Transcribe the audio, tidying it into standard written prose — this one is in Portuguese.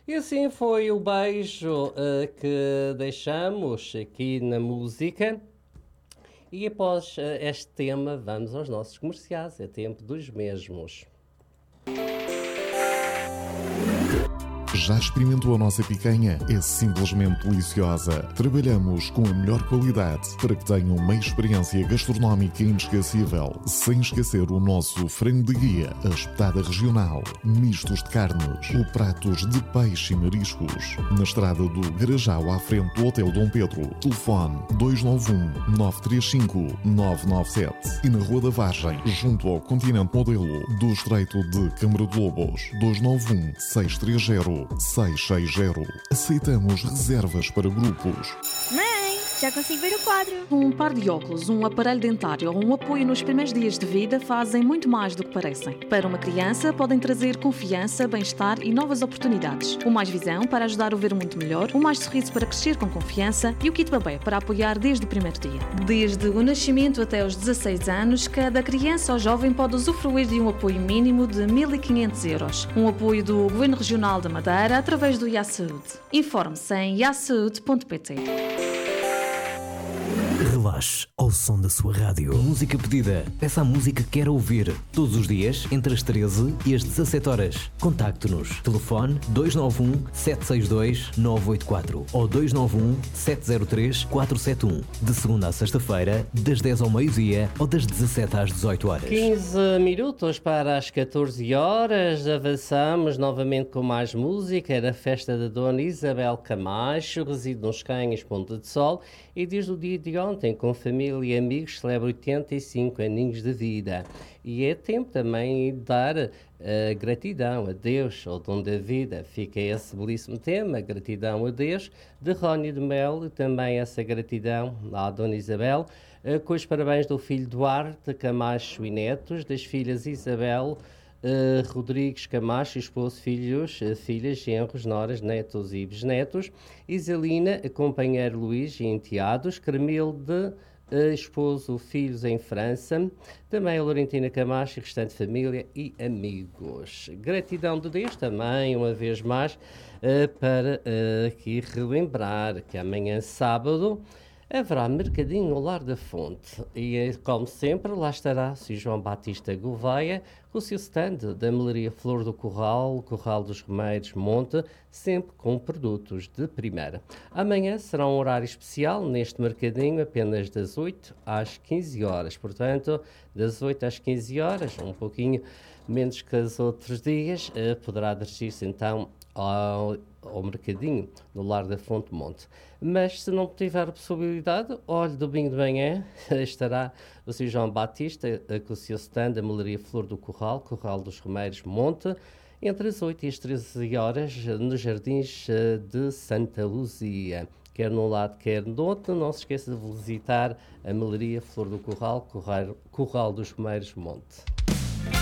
E assim foi o beijo que deixamos aqui na música. E após este tema, vamos aos nossos comerciais. É tempo dos mesmos. Já experimentou a nossa picanha? É simplesmente deliciosa. Trabalhamos com a melhor qualidade para que tenham uma experiência gastronómica inesquecível. Sem esquecer o nosso frango de guia, a espetada regional, mistos de carnes ou pratos de peixe e mariscos. Na estrada do Garajal, à frente do Hotel Dom Pedro. Telefone 291-935-997. E na Rua da Vargem, junto ao Continente Modelo do Estreito de Câmara de Lobos. 291-630-660. Aceitamos reservas para grupos. Mãe, já consigo ver o quadro. Um par de óculos, um aparelho dentário ou um apoio nos primeiros dias de vida fazem muito mais do que parecem. Para uma criança, podem trazer confiança, bem-estar e novas oportunidades. O Mais Visão para ajudar a ver o mundo melhor, o Mais Sorriso para crescer com confiança e o Kit Babé para apoiar desde o primeiro dia. Desde o nascimento até aos 16 anos, cada criança ou jovem pode usufruir de um apoio mínimo de 1.500 euros. Um apoio do Governo Regional da Madeira através do IASaúde. Informe-se em iasaude.pt. Relaxe ao som da sua rádio. Música pedida. Peça a música que quer ouvir. Todos os dias, entre as 13 e as 17 horas. Contacte-nos. Telefone 291-762-984 ou 291-703-471. De segunda à sexta-feira, das 10 ao meio-dia ou das 17 às 18 horas. 15 minutos para as 14 horas. Avançamos novamente com mais música. Era a festa da Dona Isabel Camacho, reside nos Canhas, Ponta de Sol, e desde o dia de ontem, com família e amigos, celebra 85 aninhos de vida. E é tempo também de dar gratidão a Deus, ao dom da vida. Fica esse belíssimo tema, gratidão a Deus, de Rónio de Mel, e também essa gratidão à Dona Isabel, com os parabéns do filho Duarte Camacho e netos, das filhas Isabel Rodrigues Camacho, esposo, filhos, filhas, genros, noras, netos e bisnetos, Isalina, companheiro Luís e enteados, Cremilde, esposo, filhos em França, também a Laurentina Camacho e restante família e amigos. Gratidão de Deus também, uma vez mais, para aqui relembrar que amanhã, sábado, haverá mercadinho no Lar da Fonte e, como sempre, lá estará o Sr. João Batista Gouveia com o seu stand da Melaria Flor do Corral, Corral dos Remeiros, Monte, sempre com produtos de primeira. Amanhã será um horário especial neste mercadinho, apenas das 8 às 15 horas. Portanto, das 8 às 15 horas, um pouquinho menos que os outros dias, poderá dirigir-se então ao mercadinho no Lar da Fonte Monte. Mas se não tiver possibilidade, olhe, domingo de manhã estará o Sr. João Batista com o seu stand da Melaria Flor do Corral, Corral dos Remeiros Monte, entre as 8 e as 13 horas nos Jardins de Santa Luzia. Quer num lado, quer no outro, não se esqueça de visitar a Melaria Flor do Corral, Corral dos Remeiros Monte.